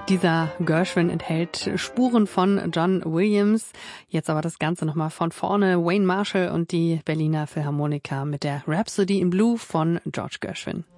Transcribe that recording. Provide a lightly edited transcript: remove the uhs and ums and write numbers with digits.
Dieser Gershwin enthält Spuren von John Williams. Jetzt aber das Ganze nochmal von vorne. Wayne Marshall und die Berliner Philharmoniker mit der Rhapsody in Blue von George Gershwin.